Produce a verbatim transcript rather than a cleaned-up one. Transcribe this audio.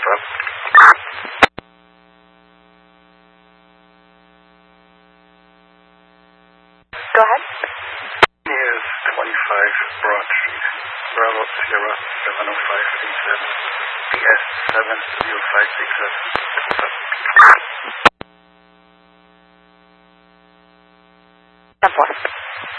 up. Go ahead. Is twenty-five Broad Street, Bravo Sierra seven oh five eight seven, B S seven zero five six seven. ten four.